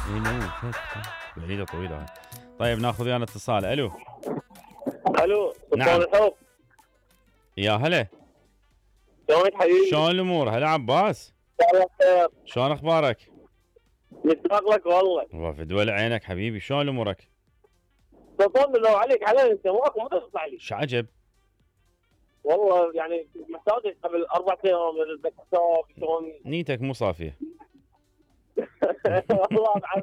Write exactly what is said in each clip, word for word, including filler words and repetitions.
اي نعم فات بعيدة طويلة هاي. طيب ناخذ ويانا اتصال. الو. الو نعم. سلطان الحب، يا هلا، شلونك حبيبي؟ شلون الامور؟ هلا عباس، الله خير، شلون اخبارك؟ مشتاق لك والله. والله في دول عينك حبيبي، شلون امورك؟ سلطان بالله عليك علي انت ماكو ما تطلع لي شعجب. والله، يعني محتاجك قبل اربع ايام الدكتور شلون. نيتك مو صافية. والله بعد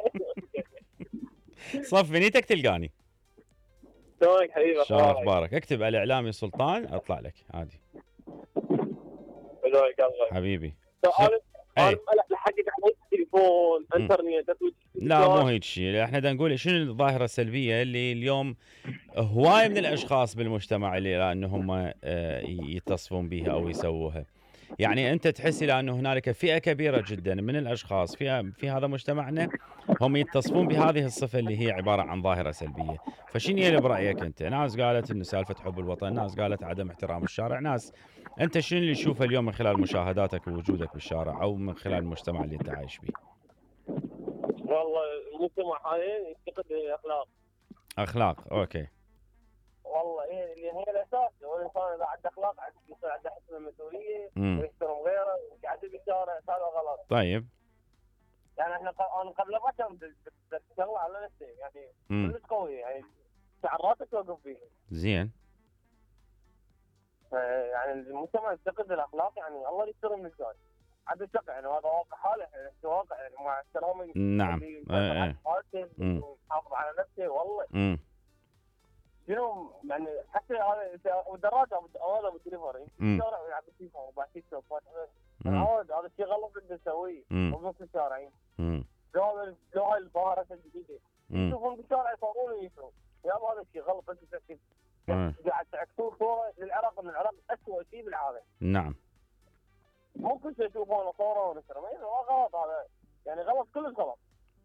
صفي نيتك تلقاني. شلونك حبيبي؟ شلون اخبارك؟ اكتب الاعلامي سلطان اطلع لك عادي شلونك الله حبيبي. سؤال. اي انا لحقك على التليفون انترنت تتويج. لا مو هيك شيء، احنا بدنا نقول شنو الظاهره السلبيه اللي اليوم هواي من الاشخاص بالمجتمع اللي انهم يتصفون بها او يسووها. يعني انت تحس الى انه هنالك فئه كبيره جدا من الاشخاص في في هذا مجتمعنا هم يتصفون بهذه الصفه اللي هي عباره عن ظاهره سلبيه. فشنو اللي برايك انت؟ ناس قالت انه سالفه حب الوطن، ناس قالت عدم احترام الشارع، ناس انت شنو اللي تشوفه اليوم من خلال مشاهداتك ووجودك بالشارع او من خلال المجتمع اللي انت عايش به؟ والله المجتمع حاليا يفتقد الاخلاق. اخلاق، اوكي. والله هي اللي هي الاساس. لو الانسان اذا عنده اخلاق يصير عنده حس المسؤوليه ويحترم غيره ويقعد بالشارع، هذا غلط. طيب يعني احنا ق- انا قبل ما كان تشتغل على نفسي، يعني كلش قوي، يعني شعر راسك توقف فيه. زين. يعني المجتمع يفتقد الاخلاق، يعني الله يستر من الجاي. عاد الشق يعني هذا واقع حاله، يعني واقع يعني مع احترامي. نعم. ايه ايه. حافظ على نفسي والله. امم شنو يعني حتى هذا والدراجه هذا بالدليفري الشارع يلعب بالتليفون وبعدين سوفات. عود هذا الشيء غلط بدنا نسويه وبنص الشارعين. لو لو هاي الظاهره الجديده يشوفون بالشارع يصورون ويشوفون، يا هذا الشيء غلط. انت تحكي قاعد تعكسون صوره للعراق، من العراق اسوء شيء بالعالم. نعم. مو كل شيء يشوفونه صوره ونشره، ما غلط هذا، يعني غلط كلش غلط.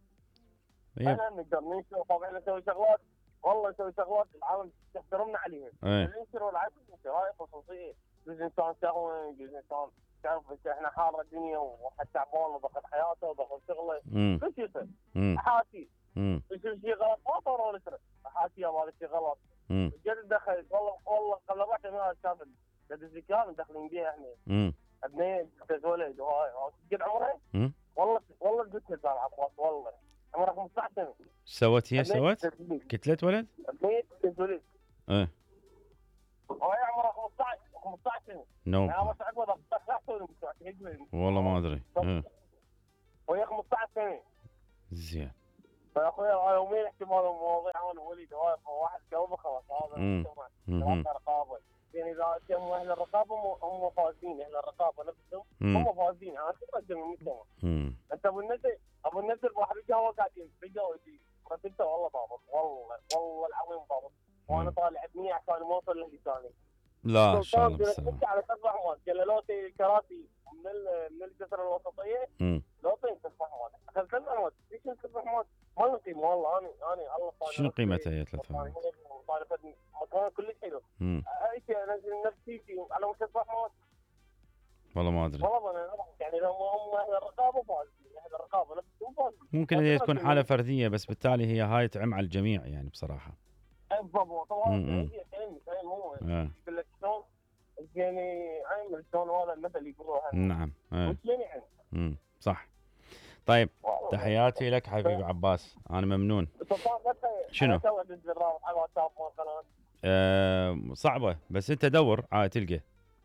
احنا نقدر ننشر طبعا نسوي شغلات، والله نسوي شغلات العالم تحترمنا عليها. ننشر العالم هاي خصوصيه. جزء انسان شهوه، جزء انسان تعرف احنا حاره الدنيا وواحد تعبان وضغط حياته وضغط شغله، كل شيء يصير. احاسي يصير شيء غلط ما صار نشره احاسي، هذا الشيء غلط. جد دخل والله والله قبل ما احنا شاف قد الذكاء داخلين بيها احنا. ابني تزولد وهاي قد عمرها؟ والله والله قلت له عباس والله عمرها خمسة عشر سنه. سوت هي سوت؟ كتلة ولد؟ ابني تزولد. ايه. وهي عمرها خمسة عشر خمسة عشر سنه. نو. انا بس عقب ضغط والله ما ادري. ايه. وهي خمسة عشر سنه. زين. فيا اخوي انا يومين احكي مواضيع انا وليد واحد جاوبه خلاص هذا المجتمع رقابه. يعني اذا كانوا اهل الرقابه هم فاسدين، اهل الرقابه نفسهم هم فاسدين. انا شو اقدم المجتمع؟ انت ابو النزل ابو النزل واحد بيجاوب قاعد بيجاوب ردته والله ضابط، والله والله العظيم ضابط. وانا طالع بنيه عشان ما اوصل للثاني. لا ان شاء الله بالسلامه. على سبع حماد جلالوتي الكراسي من من الجسر الوسطيه لوطين سبع حماد. اخذت ثلاث حماد. ليش سبع حماد؟ ما له قيمه والله. انا انا الله صار. شنو قيمتها هي ثلاث حماد؟ طالب مكان كلش حلو. اي شيء انزل نفسيتي على مستوى سبع حماد. والله ما ادري. والله انا يعني لو هم اهل الرقابه فاسدين، اهل الرقابه نفسهم فاسدين. ممكن هي تكون حاله فرديه، بس بالتالي هي هاي تعم على الجميع يعني بصراحه. بالضبط. طبعا هي كلمه كلمه هو يقول لك شلون يعني عامل شلون هذا المثل يقولوها. نعم. وش يعني؟ امم صح. طيب تحياتي لك حبيبي عباس، انا ممنون. شنو؟ أه صعبه بس انت دور عاد تلقى.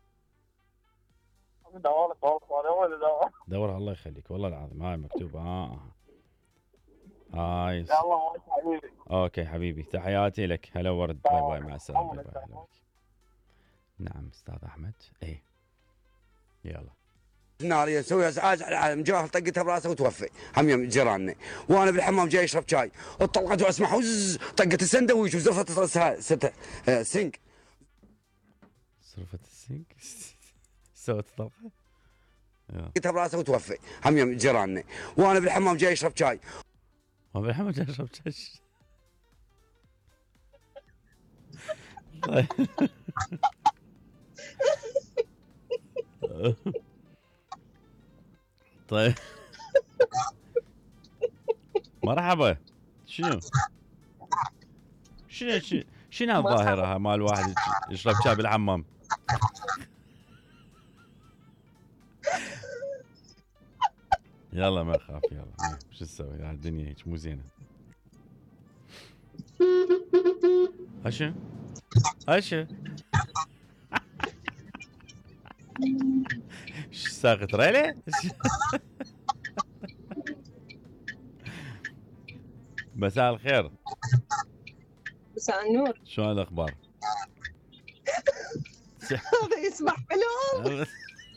دور دور دور دور الله يخليك والله العظيم. هاي مكتوبه. اه هاي. يلا حبيبي. اوكي حبيبي تحياتي لك. هلا ورد. باي باي مع السلامه. باي باي. هلا. نعم استاذ احمد. ايه يلا. نار يسوي ازعاج على العالم، جاهل طقتها براسه وتوفي هم يوم جيراننا. وانا بالحمام جاي اشرب شاي وطلقت واسمع وز طقت السندويش وزرفت راسها ست سنك. صرفت السنك سوت طلقه طقتها براسه وتوفي هم يوم جيراننا. وانا بالحمام جاي اشرب شاي. وانا بالحمام جاي اشرب شاي. طيب طيب مرحبا. شنو شنو شنو شنو هالظاهرة مال واحد يشرب شاي بالحمام؟ يلا ما اخاف يلا شو تسوي الدنيا هيك مو زينة. هشو هشو شو ساقط ريلة؟ مساء الخير. مساء النور. شلون الاخبار؟ هذا يسبح بالهول.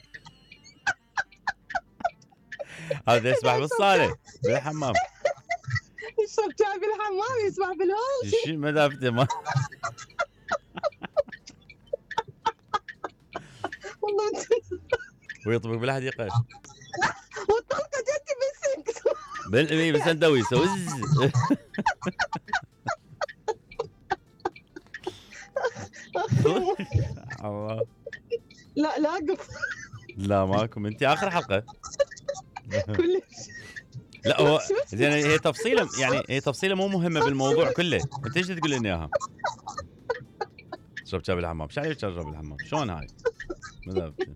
هذا يسبح بالصالة بالحمام. يشرب شاي بالحمام يسبح بالهول. شو مدافته ما والله ويطبق بالحديقة. والطلقة جتي بالسنك. بال بالسندويس وز. الله. لا لا قف. لا ماكم انت اخر حلقة. كلش. لا هو زين هي تفصيله يعني هي تفصيله مو مهمه بالموضوع كله. انت ايش تقول لنا اياها؟ شرب شاي بالحمام. شو عليك تشرب بالحمام؟ شلون هاي؟ مذابته.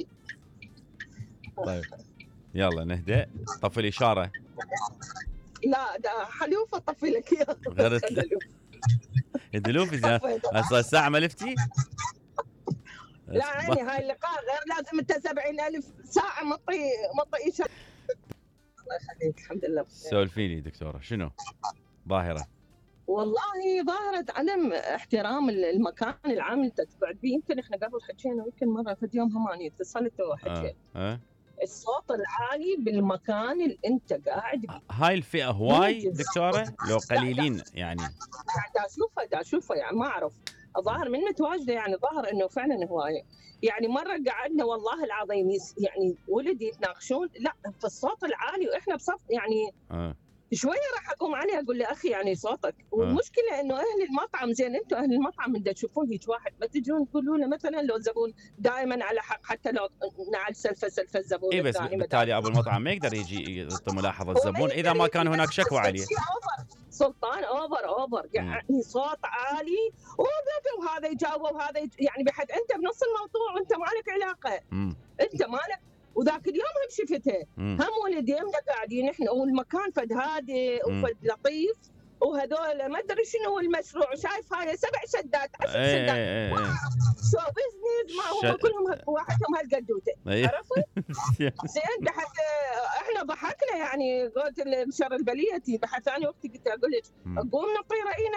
طيب يلا نهدأ. طفي الاشاره. لا ده حلوفه طفي لك اياها. غير دلوف زين. هسه الساعه ما لفتي؟ لا يعني هاي اللقاء غير لازم انت سبعين ألف ساعه مطي مطي اشاره. الله يخليك الحمد لله. سولفي لي دكتوره شنو؟ ظاهره. والله ظاهرة عدم احترام المكان العام اللي تقعد فيه. يمكن احنا قبل حكينا يمكن مرة في يوم هماني اتصلت وحكيت. آه. آه. الصوت العالي بالمكان اللي انت قاعد فيه. هاي الفئة هواي دكتورة لو قليلين يعني. دا اشوفها دا اشوفها يعني ما اعرف. الظاهر من متواجدة يعني ظاهر انه فعلا هواية. يعني مرة قعدنا والله العظيم يعني ولدي يتناقشون لا في الصوت العالي واحنا بصف يعني آه. شويه راح اقوم عليه اقول له اخي يعني صوتك. والمشكله انه اهل المطعم زين انتم اهل المطعم من تشوفون هيك واحد ما تجون تقولوا له مثلا لو الزبون دائما على حق حتى لو نعل سلفه سلفه الزبون. اي بس بالتالي ابو المطعم ما يقدر يجي يعطي ملاحظه الزبون اذا ما كان هناك شكوى عليه. سلطان اوفر اوفر يعني صوت عالي وهذا يجاوب وهذا يعني بحد انت بنص الموضوع وانت ما لك علاقه. مم. انت ما لك. وذاك اليوم هم شفته هم ولدينا قاعدين احنا والمكان فد هادئ وفد لطيف وهذول ما ادري شنو المشروع شايف هاي سبع شدات عشر شدات ايه ايه شو بزنس ما هم كلهم واحدهم هالقدوته. عرفت؟ زين بحث احنا ضحكنا يعني قلت بشر البليتي بحث ثاني وقت قلت اقول لك قوم نطي راينا